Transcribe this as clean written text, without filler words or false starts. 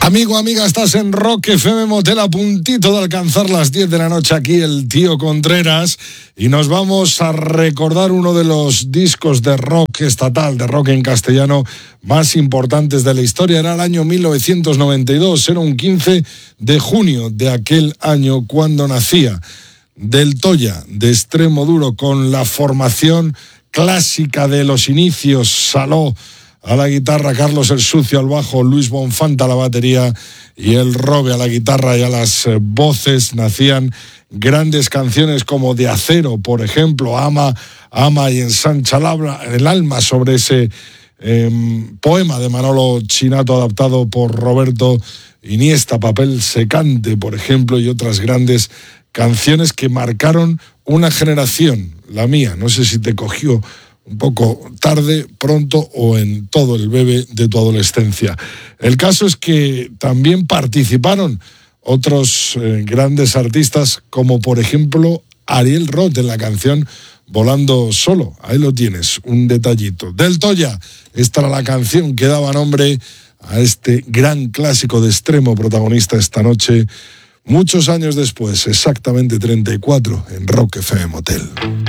Amigo, amiga, estás en Rock FM Motel, a puntito de alcanzar las 10 de la noche, aquí el tío Contreras, y nos vamos a recordar uno de los discos de rock estatal, de rock en castellano, más importantes de la historia. Era el año 1992, era un 15 de junio de aquel año cuando nacía Del Toya, de Extremo Duro, con la formación clásica de los inicios: Saló a la guitarra, Carlos el Sucio al bajo, Luis Bonfante a la batería y el Robe a la guitarra y a las voces. Nacían grandes canciones como De Acero, por ejemplo, Ama y Ensancha el alma, sobre ese poema de Manolo Chinato adaptado por Roberto Iniesta, Papel secante, por ejemplo, y otras grandes canciones que marcaron una generación, la mía. No sé si te cogió un poco tarde, pronto o en todo el bebé de tu adolescencia. El caso es que también participaron otros grandes artistas, como por ejemplo Ariel Roth en la canción Volando Solo. Ahí lo tienes, un detallito. Del Toya, esta era la canción que daba nombre a este gran clásico de Extremo, protagonista esta noche, muchos años después, exactamente 34, en Rock FM Motel.